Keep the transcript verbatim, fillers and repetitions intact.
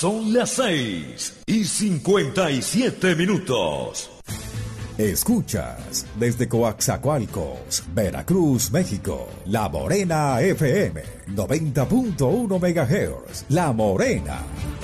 Son las seis y cincuenta y siete minutos. Escuchas desde Coaxacualcos, Veracruz, México, La Morena F M, noventa punto uno megahertz. La Morena.